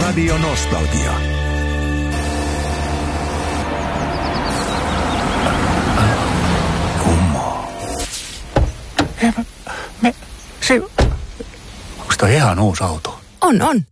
Radio Nostalgia. Kummaa. Onko toi ihan uusi auto? On.